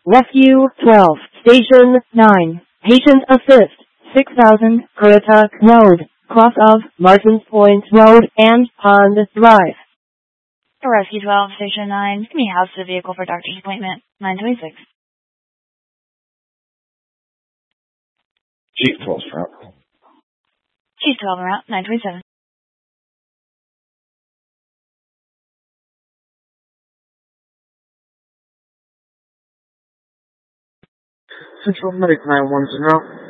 Rescue 12, Station 9, Patient Assist, 6000 Currituck Road, cross of Martins Point Road and Pond Drive. Rescue 12, Station 9, can we house the vehicle for doctor's appointment, 926. Chief 12 route. Chief 12 route, 927. Central Medic 910.